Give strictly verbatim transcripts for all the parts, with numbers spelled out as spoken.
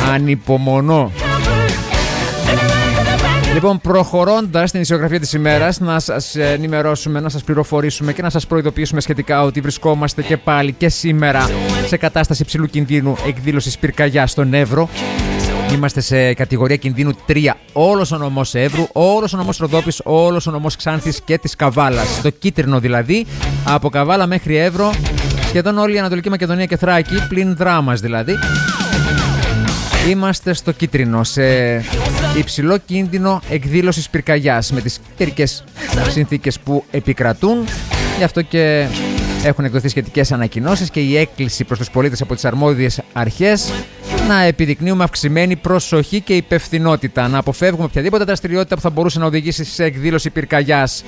Ανυπομονώ. Λοιπόν, προχωρώντας στην ισιογραφία της ημέρας, να σας ενημερώσουμε, να σας πληροφορήσουμε και να σας προειδοποιήσουμε σχετικά ότι βρισκόμαστε και πάλι και σήμερα σε κατάσταση υψηλού κινδύνου εκδήλωσης πυρκαγιάς στον Εύρο. Είμαστε σε κατηγορία κινδύνου τρία. Όλος ο νομός Εύρου, όλος ο νομός Ροδόπης, όλος ο νομός Ξάνθης και της Καβάλας. Το κίτρινο δηλαδή, από Καβάλα μέχρι Εύρο, σχεδόν όλη η Ανατολική Μακεδονία και Θράκη, πλην Δράμας δηλαδή. Είμαστε στο κίτρινο, σε υψηλό κίνδυνο εκδήλωσης πυρκαγιάς με τις καιρικές συνθήκες που επικρατούν. Γι' αυτό και έχουν εκδοθεί σχετικές ανακοινώσεις και η έκκληση προς τους πολίτες από τις αρμόδιες αρχές να επιδεικνύουμε αυξημένη προσοχή και υπευθυνότητα, να αποφεύγουμε οποιαδήποτε δραστηριότητα που θα μπορούσε να οδηγήσει σε εκδήλωση πυρκαγιάς.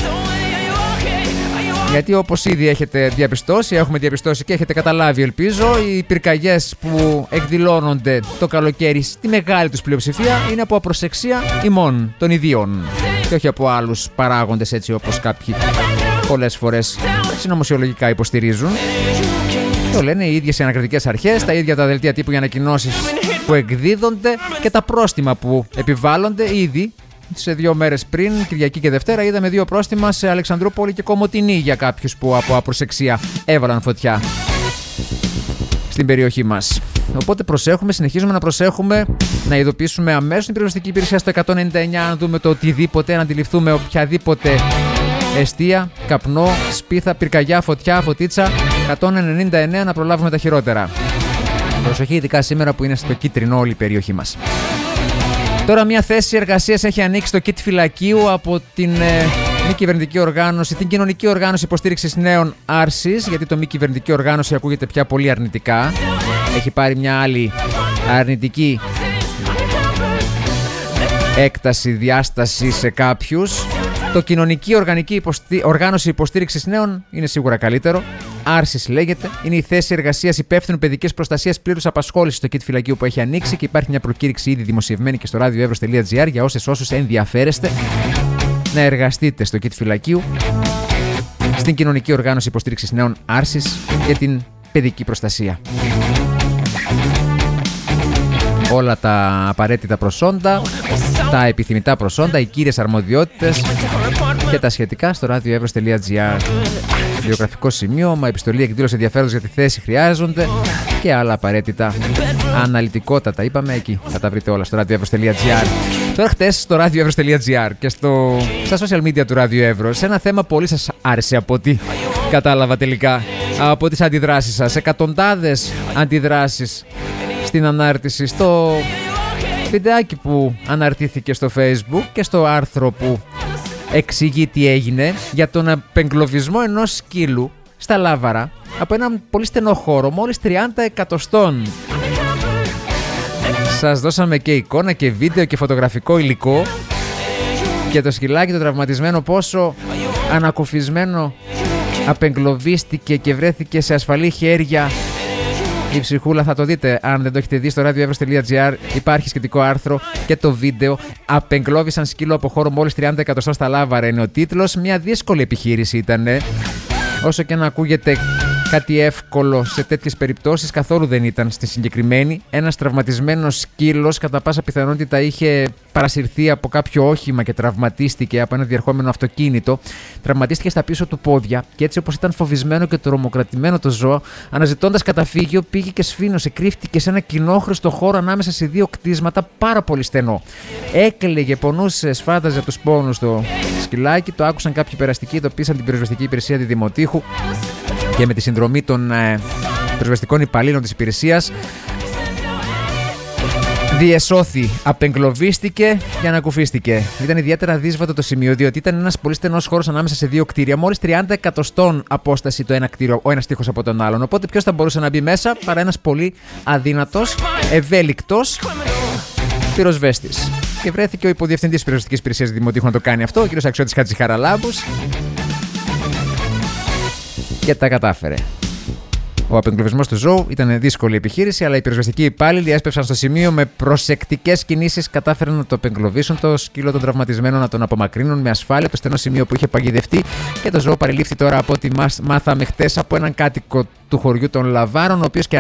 Γιατί όπως ήδη έχετε διαπιστώσει, έχουμε διαπιστώσει και έχετε καταλάβει, ελπίζω, οι πυρκαγιές που εκδηλώνονται το καλοκαίρι στη μεγάλη τους πλειοψηφία είναι από απροσεξία ημών των ιδίων και όχι από άλλους παράγοντες, έτσι όπως κάποιοι πολλές φορές συνωμοσιολογικά υποστηρίζουν. Το λένε οι ίδιες οι ανακριτικές αρχές, τα ίδια τα δελτία τύπου για ανακοινώσεις που εκδίδονται και τα πρόστιμα που επιβάλλονται. Ήδη σε δύο μέρες πριν, Κυριακή και Δευτέρα, είδαμε δύο πρόστιμα σε Αλεξανδρούπολη και Κομοτηνή για κάποιους που από απροσεξία έβαλαν φωτιά στην περιοχή μας. Οπότε προσέχουμε, συνεχίζουμε να προσέχουμε, να ειδοποιήσουμε αμέσως την πυροσβεστική υπηρεσία στο εκατόν ενενήντα εννιά, αν δούμε το οτιδήποτε, να αντιληφθούμε οποιαδήποτε εστία, καπνό, σπίθα, πυρκαγιά, φωτιά, φωτίτσα. εκατόν ενενήντα εννιά, να προλάβουμε τα χειρότερα. Προσοχή, ειδικά σήμερα που είναι στο κίτρινο όλη η περιοχή μας. Τώρα μια θέση εργασίας έχει ανοίξει στο ΚΙΤ Φυλακίου από την ε, μη κυβερνητική οργάνωση, την κοινωνική οργάνωση υποστήριξης νέων Άρσης, γιατί το μη κυβερνητική οργάνωση ακούγεται πια πολύ αρνητικά. Έχει πάρει μια άλλη αρνητική έκταση, διάσταση σε κάποιους. Το κοινωνική οργανική υποστη... οργάνωση υποστήριξης νέων είναι σίγουρα καλύτερο. Άρσης λέγεται. Είναι η θέση εργασίας υπεύθυνου παιδικής προστασίας πλήρους απασχόλησης στο ΚΙΤ Φυλακίου που έχει ανοίξει και υπάρχει μια προκήρυξη ήδη δημοσιευμένη και στο radioevros τελεία gr για όσες όσους ενδιαφέρεστε να εργαστείτε στο ΚΙΤ Φυλακίου στην κοινωνική οργάνωση υποστήριξης νέων Άρσης για την παιδική προστασία. Όλα τα απαραίτητα προσόντα, τα επιθυμητά προσόντα, οι κύριες αρμοδιότητες και τα σχετικά στο radioevros τελεία gr. Βιογραφικό σημείωμα, επιστολή εκδήλωση ενδιαφέροντος για τη θέση χρειάζονται και άλλα απαραίτητα αναλυτικότατα. Είπαμε εκεί, θα τα βρείτε όλα στο radioevros τελεία gr. Τώρα χτες στο radioevros τελεία gr και στο, στα social media του RadioEvros ένα θέμα πολύ σας άρεσε από ό,τι κατάλαβα τελικά από τις αντιδράσεις σας. Εκατοντάδες αντιδράσεις στην ανάρτηση, στο βιντεάκι που αναρτήθηκε στο Facebook και στο άρθρο που εξηγεί τι έγινε για τον απεγκλωβισμό ενός σκύλου στα Λάβαρα από έναν πολύ στενό χώρο μόλις τριάντα εκατοστών. Σας δώσαμε και εικόνα και βίντεο και φωτογραφικό υλικό και το σκυλάκι το τραυματισμένο πόσο ανακουφισμένο απεγκλωβίστηκε και βρέθηκε σε ασφαλή χέρια η ψυχούλα. Θα το δείτε αν δεν το έχετε δει στο radioevros τελεία gr. Υπάρχει σχετικό άρθρο και το βίντεο. Απεγκλώβησαν σκύλο από χώρο μόλις τριάντα εκατοστών στα Λάβαρα είναι ο τίτλος. Μια δύσκολη επιχείρηση ήταν. Όσο και να ακούγεται κάτι εύκολο σε τέτοιες περιπτώσεις, καθόλου δεν ήταν στη συγκεκριμένη. Ένας τραυματισμένος σκύλος κατά πάσα πιθανότητα είχε παρασυρθεί από κάποιο όχημα και τραυματίστηκε από ένα διερχόμενο αυτοκίνητο. Τραυματίστηκε στα πίσω του πόδια και έτσι όπως ήταν φοβισμένο και τρομοκρατημένο το ζώο, αναζητώντας καταφύγιο, πήγε και σφήνωσε, κρύφτηκε σε ένα κοινόχρηστο χώρο ανάμεσα σε δύο κτίσματα πάρα πολύ στενό. Έκλαιγε, πονούσε, σφάταζε από τους πόνους το σκυλάκι. Το άκουσαν κάποιοι περαστικοί, ειδοποίησαν την πυροσβεστική υπηρεσία τη Δημοτήχου και με τη συνδρομή των ε, πυροσβεστικών υπαλλήλων της υπηρεσίας διεσώθη, απεγκλωβίστηκε και ανακουφίστηκε. Ήταν ιδιαίτερα δύσβατο το σημείο, διότι ήταν ένας πολύ στενός χώρος ανάμεσα σε δύο κτίρια, μόλις τριάντα εκατοστών απόσταση το ένα κτίριο, ο ένας τοίχος από τον άλλον. Οπότε ποιος θα μπορούσε να μπει μέσα παρά ένας πολύ αδύνατος, ευέλικτος πυροσβέστης. Και βρέθηκε ο υποδιευθυντής της πυροσβεστικής υπηρεσίας Δημοτήχου να το κάνει αυτό, ο κ. Αξιώτης Χατζηχαραλάμπους. Και τα κατάφερε. Ο απεγκλωβισμός του ζώου ήταν δύσκολη επιχείρηση, αλλά οι πυροσβεστικοί υπάλληλοι έσπευσαν στο σημείο με προσεκτικές κινήσεις. Κατάφεραν να το απεγκλωβίσουν το σκύλο των τραυματισμένων, να τον απομακρύνουν με ασφάλεια από το στενό σημείο που είχε παγιδευτεί. Και το ζώο παρελήφθη τώρα από ό,τι μάθαμε χτες από έναν κάτοικο του χωριού των Λαβάρων, ο οποίος και